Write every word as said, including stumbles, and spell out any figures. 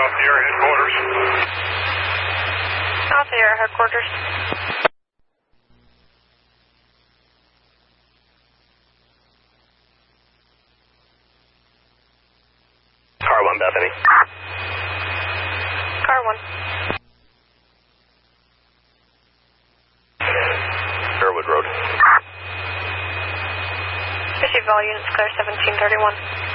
South Sierra headquarters. South Sierra headquarters. Car one, Bethany. Car one. Sherwood Road. Receive all units, clear seventeen thirty-one.